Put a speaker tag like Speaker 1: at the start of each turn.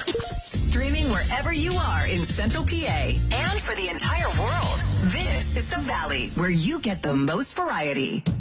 Speaker 1: Streaming wherever you are in Central PA and for the entire world. This is The Valley, where you get the most variety.